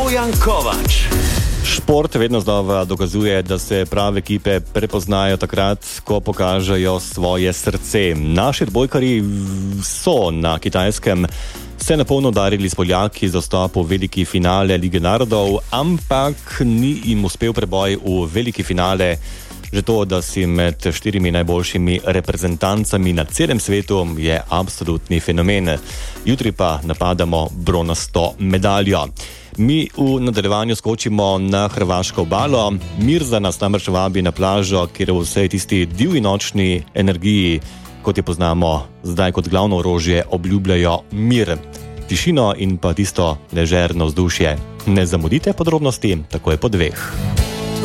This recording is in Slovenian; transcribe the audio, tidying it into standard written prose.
Bojan Kovač. Šport vedno znova dokazuje, da se prave ekipe prepoznajo takrat, ko pokažejo svoje srce. Naši odbojkarji so na Kitajskem se napolno udarili s Poljaki za vstop v veliki finale Lige narodov, ampak ni jim uspel preboj v veliki finale. Že to, da si med 4 najboljšimi reprezentancami na celem svetu, je absolutni fenomen. Jutri pa napadamo bronasto medaljo. Mi v nadaljevanju skočimo na hrvaško obalo. Mirza nas namreč vabi na plažo, kjer v vsej tisti divji nočni energiji, kot je poznamo zdaj kot glavno orožje, obljubljajo mir, tišino in pa tisto ležerno vzdušje. Ne zamudite podrobnosti, takoj po 2.